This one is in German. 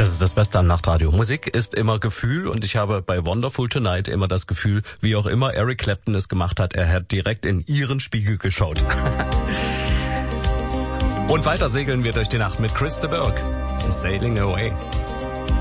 Das ist das Beste am Nachtradio. Musik ist immer Gefühl und ich habe bei Wonderful Tonight immer das Gefühl, wie auch immer Eric Clapton es gemacht hat, er hat direkt in ihren Spiegel geschaut. Und weiter segeln wir durch die Nacht mit Chris de Burgh, Sailing Away.